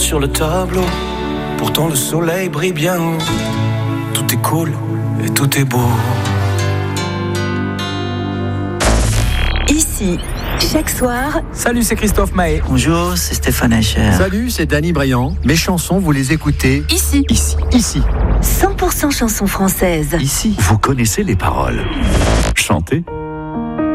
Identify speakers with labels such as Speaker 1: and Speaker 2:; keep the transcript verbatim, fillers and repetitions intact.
Speaker 1: sur le tableau. Pourtant le soleil brille bien haut. Tout est cool et tout est beau.
Speaker 2: Ici, chaque soir.
Speaker 3: Salut, c'est Christophe Maé.
Speaker 4: Bonjour, c'est Stéphane Echer.
Speaker 5: Salut, c'est Danny Briand. Mes chansons, vous les écoutez
Speaker 2: Ici.
Speaker 5: Ici. Ici.
Speaker 2: cent pour cent chansons françaises.
Speaker 4: Ici,
Speaker 6: vous connaissez les paroles. Chantez.